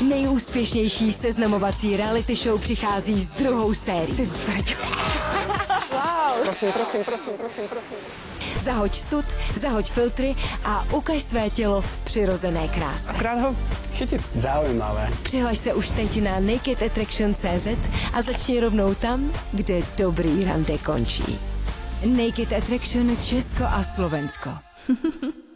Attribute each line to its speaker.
Speaker 1: Nejúspěšnější seznamovací reality show přichází s druhou sérií.
Speaker 2: Wow. Prosím.
Speaker 1: Zahoď stud, zahoď filtry a ukaž své tělo v přirozené kráse.
Speaker 2: Akorát ho chytit.
Speaker 3: Zaujímavé.
Speaker 1: Přihlaš se už teď na nakedattraction.cz a začni rovnou tam, kde dobrý rande končí. Naked Attraction Česko a Slovensko.